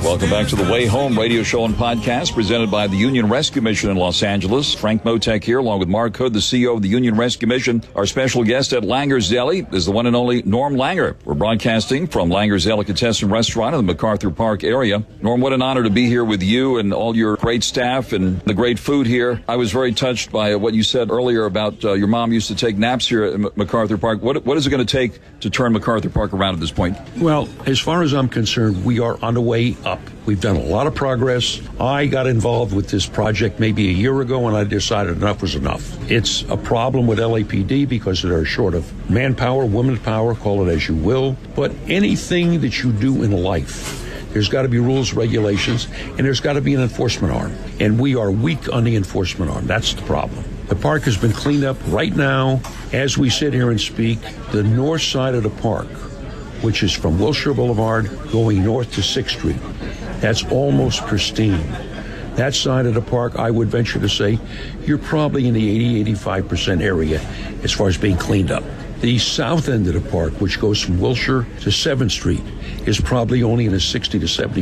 Welcome back to the Way Home radio show and podcast presented by the Union Rescue Mission in Los Angeles. Frank Motek here along with Mark Hood, the CEO of the Union Rescue Mission. Our special guest at Langer's Deli is the one and only Norm Langer. We're broadcasting from Langer's Delicatessen Restaurant in the MacArthur Park area. Norm, what an honor to be here with you and all your great staff and the great food here. I was very touched by what you said earlier about your mom used to take naps here at MacArthur Park. What is it going to take to turn MacArthur Park around at this point? Well, as far as I'm concerned, we are on the way up. We've done a lot of progress. I got involved with this project maybe a year ago, and I decided enough was enough. It's a problem with LAPD because they're short of manpower, women's power, call it as you will. But anything that you do in life, there's got to be rules, regulations, and there's got to be an enforcement arm. And we are weak on the enforcement arm. That's the problem. The park has been cleaned up right now. As we sit here and speak, the north side of the park, which is from Wilshire Boulevard going north to 6th Street, that's almost pristine. That side of the park, I would venture to say, you're probably in the 80-85% area as far as being cleaned up. The south end of the park, which goes from Wilshire to 7th Street, is probably only in the 60 to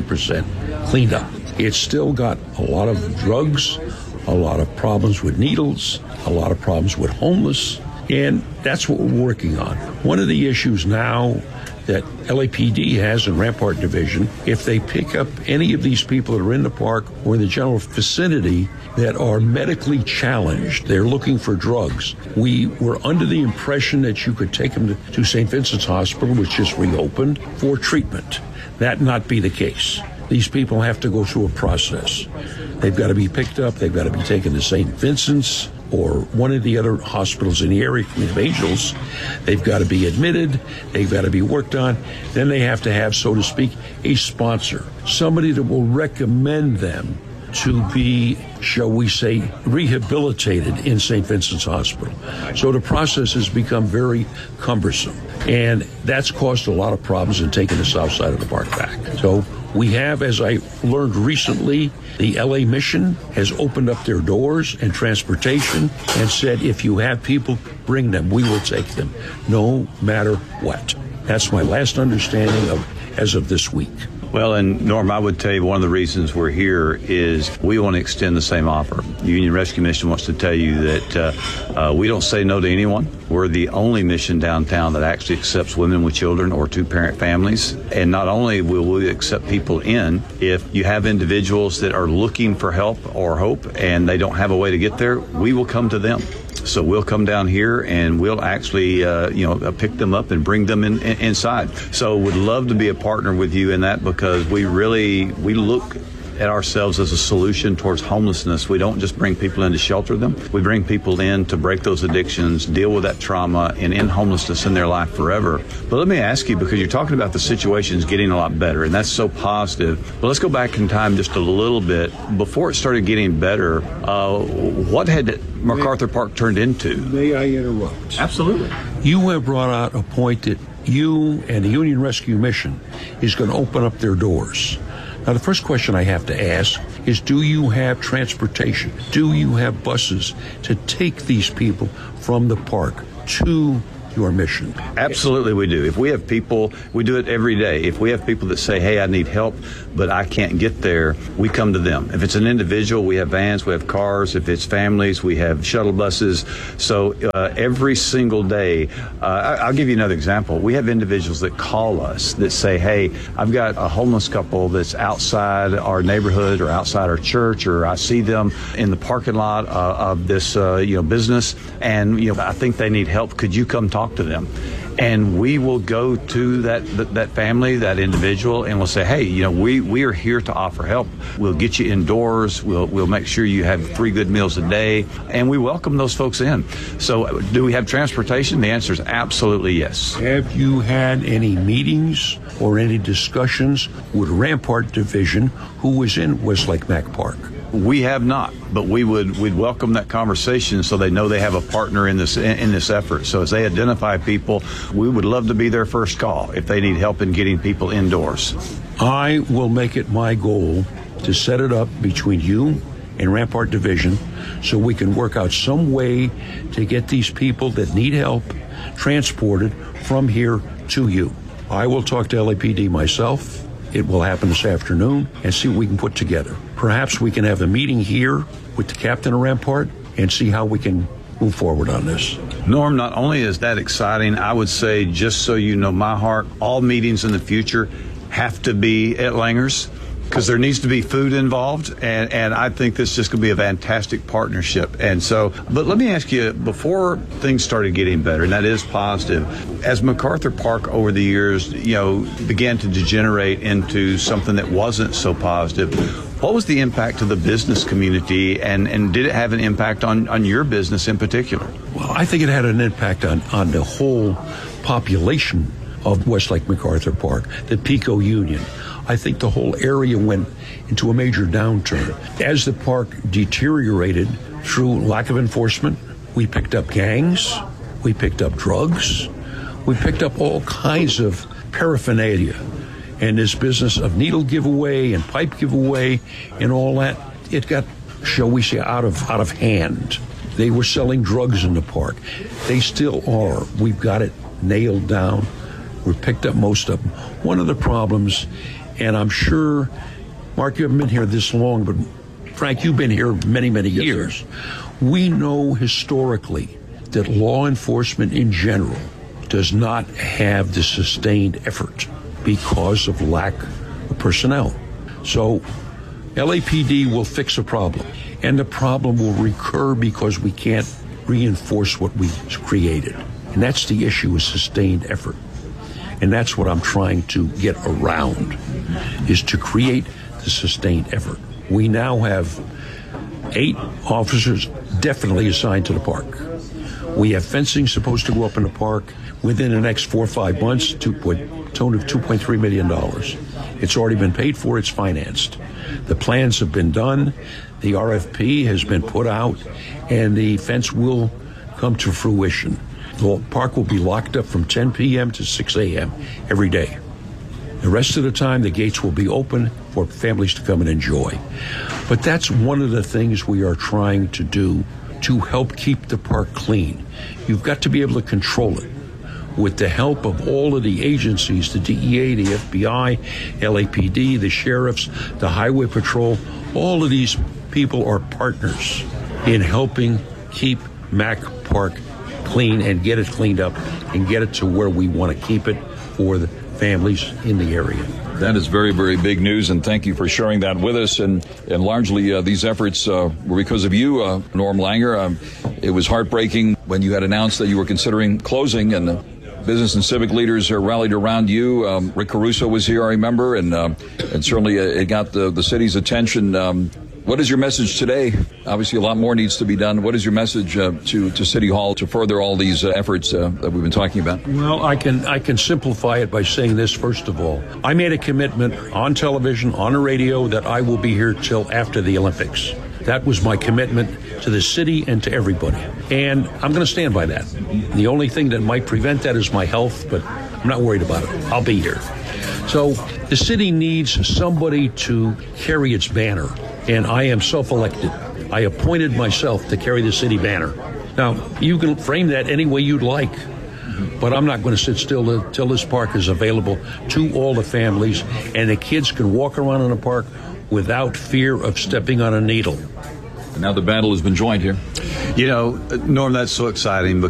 70% cleaned up. It's still got a lot of drugs, a lot of problems with needles, a lot of problems with homeless, and that's what we're working on. One of the issues now that LAPD has in Rampart Division, if they pick up any of these people that are in the park or in the general vicinity that are medically challenged, they're looking for drugs. We were under the impression that you could take them to St. Vincent's Hospital, which just reopened, for treatment. That not be the case. These people have to go through a process. They've got to be picked up. They've got to be taken to St. Vincent's or one of the other hospitals in the area, Queen of Angels. They've got to be admitted. They've got to be worked on. Then they have to have, so to speak, a sponsor, somebody that will recommend them to be, shall we say, rehabilitated in St. Vincent's Hospital. So the process has become very cumbersome, and that's caused a lot of problems in taking the south side of the park back. So we have, as I learned recently, the LA Mission has opened up their doors and transportation and said, if you have people, bring them. We will take them, no matter what. That's my last understanding as of this week. Well, and Norm, I would tell you one of the reasons we're here is we want to extend the same offer. The Union Rescue Mission wants to tell you that we don't say no to anyone. We're the only mission downtown that actually accepts women with children or two-parent families. And not only will we accept people in, if you have individuals that are looking for help or hope and they don't have a way to get there, we will come to them. So we'll come down here and we'll actually, pick them up and bring them inside. So would love to be a partner with you in that because we look at ourselves as a solution towards homelessness. We don't just bring people in to shelter them. We bring people in to break those addictions, deal with that trauma, and end homelessness in their life forever. But let me ask you, because you're talking about the situation's getting a lot better, and that's so positive. But let's go back in time just a little bit. Before it started getting better, what had MacArthur Park turned into? May I interrupt? Absolutely. You have brought out a point that you and the Union Rescue Mission is going to open up their doors. Now, the first question I have to ask is, do you have transportation? Do you have buses to take these people from the park to your mission? Absolutely, we do. If we have people, we do it every day. If we have people that say, hey, I need help, but I can't get there, we come to them. If it's an individual, we have vans, we have cars. If it's families, we have shuttle buses. So every single day, I'll give you another example. We have individuals that call us that say, hey, I've got a homeless couple that's outside our neighborhood or outside our church, or I see them in the parking lot of this business, and I think they need help. Could you come talk to them? And we will go to that family, that individual, and we'll say, hey, we are here to offer help. We'll get you indoors. We'll make sure you have 3 good meals a day, and we welcome those folks in. So do we have transportation? The answer is absolutely yes. Have you had any meetings or any discussions with Rampart Division, who was in Westlake Mac Park? We have not, but we'd welcome that conversation so they know they have a partner in this effort. So as they identify people, we would love to be their first call if they need help in getting people indoors. I will make it my goal to set it up between you and Rampart Division so we can work out some way to get these people that need help transported from here to you. I will talk to LAPD myself, It will happen this afternoon, and see what we can put together. Perhaps we can have a meeting here with the captain of Rampart and see how we can move forward on this. Norm, not only is that exciting, I would say, just so you know my heart, all meetings in the future have to be at Langer's, because there needs to be food involved, and I think this is just going to be a fantastic partnership. And so, but let me ask you, before things started getting better, and that is positive, as MacArthur Park over the years, began to degenerate into something that wasn't so positive, what was the impact to the business community, and did it have an impact on your business in particular? Well, I think it had an impact on the whole population of Westlake MacArthur Park, the Pico Union. I think the whole area went into a major downturn. As the park deteriorated through lack of enforcement, we picked up gangs, we picked up drugs, we picked up all kinds of paraphernalia. And this business of needle giveaway and pipe giveaway and all that, it got, shall we say, out of hand. They were selling drugs in the park. They still are. We've got it nailed down. We've picked up most of them. One of the problems, and I'm sure, Mark, you haven't been here this long, but Frank, you've been here many, many years. Sir. We know historically that law enforcement in general does not have the sustained effort because of lack of personnel. So LAPD will fix a problem, and the problem will recur because we can't reinforce what we created. And that's the issue, is sustained effort. And that's what I'm trying to get around, is to create the sustained effort. We now have 8 officers definitely assigned to the park. We have fencing supposed to go up in the park within the next 4 or 5 months, tone of $2.3 million. It's already been paid for, it's financed. The plans have been done, the RFP has been put out, and the fence will come to fruition. The park will be locked up from 10 p.m. to 6 a.m. every day. The rest of the time, the gates will be open for families to come and enjoy. But that's one of the things we are trying to do to help keep the park clean. You've got to be able to control it. With the help of all of the agencies, the DEA, the FBI, LAPD, the sheriffs, the Highway Patrol, all of these people are partners in helping keep Mac Park clean and get it cleaned up and get it to where we want to keep it for the families in the area. That is very, very big news, and thank you for sharing that with us. And largely these efforts were because of you, Norm Langer. It was heartbreaking when you had announced that you were considering closing, and business and civic leaders rallied around you. Rick Caruso was here, I remember, and certainly it got the city's attention. What is your message today? Obviously, a lot more needs to be done. What is your message to City Hall to further all these efforts that we've been talking about? Well, I can simplify it by saying this, first of all. I made a commitment on television, on the radio, that I will be here till after the Olympics. That was my commitment to the city and to everybody. And I'm going to stand by that. The only thing that might prevent that is my health, but I'm not worried about it. I'll be here. So the city needs somebody to carry its banner, and I am self-elected. I appointed myself to carry the city banner. Now, you can frame that any way you'd like, but I'm not going to sit still till this park is available to all the families, and the kids can walk around in the park without fear of stepping on a needle. And now the battle has been joined here. Norm, that's so exciting.